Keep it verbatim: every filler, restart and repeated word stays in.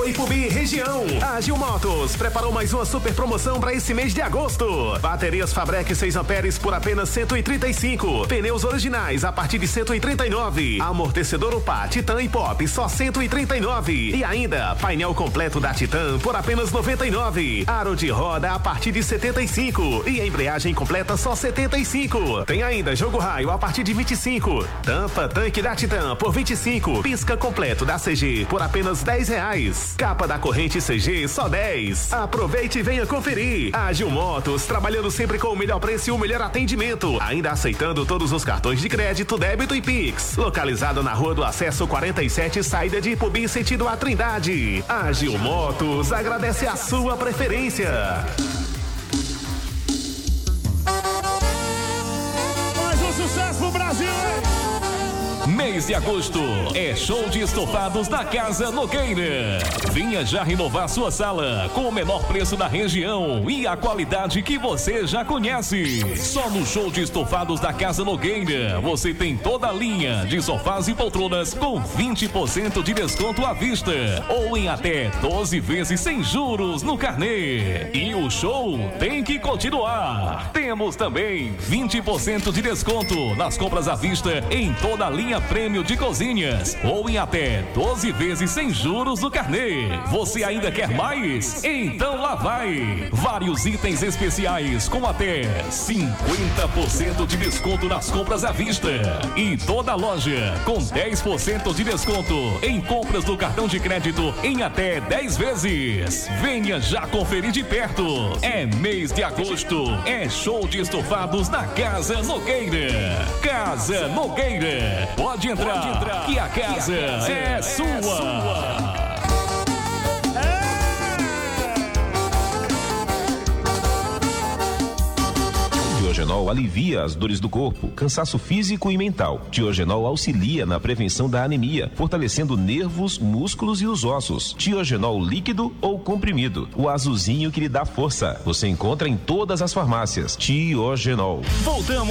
Ipubi região. A Gil Motos preparou mais uma super promoção para esse mês de agosto. Baterias Fabrec seis amperes por apenas cento e trinta e cinco. Pneus originais a partir de cento e trinta e nove. Amortecedor Opa Titan e Pop só cento e trinta e nove. E ainda painel completo da Titan por apenas noventa e nove. Aro de roda a partir de setenta e cinco e a embreagem completa só setenta e cinco. Tem ainda jogo raio a partir de vinte e cinco. Tampa tanque da Titan por vinte e cinco. Pisca completo da C G por apenas dez reais. Capa da corrente C G só dez. Aproveite e venha conferir. Ágil Motos, trabalhando sempre com o melhor preço e o melhor atendimento. Ainda aceitando todos os cartões de crédito, débito e Pix. Localizado na Rua do Acesso quarenta e sete, saída de Ipubi, sentido a Trindade. Ágil Motos agradece a sua preferência. Mais um sucesso pro Brasil, hein? Mês de agosto é show de estofados da Casa Nogueira. Venha já renovar sua sala com o menor preço da região e a qualidade que você já conhece. Só no show de estofados da Casa Nogueira você tem toda a linha de sofás e poltronas com vinte por cento de desconto à vista ou em até doze vezes sem juros no carnê. E o show tem que continuar. Temos também vinte por cento de desconto nas compras à vista em toda a linha prêmio de cozinhas ou em até doze vezes sem juros no carnê. Você ainda quer mais? Então lá vai! Vários itens especiais com até cinquenta por cento de desconto nas compras à vista e toda a loja com dez por cento de desconto em compras do cartão de crédito em até dez vezes. Venha já conferir de perto. É mês de agosto, é show de estofados na Casa Nogueira. Casa Nogueira. Pode entrar, Pode entrar que a casa, que a casa é, é sua. sua. Tiogenol alivia as dores do corpo, cansaço físico e mental. Tiogenol auxilia na prevenção da anemia, fortalecendo nervos, músculos e os ossos. Tiogenol líquido ou comprimido, o azulzinho que lhe dá força. Você encontra em todas as farmácias. Tiogenol. Voltamos.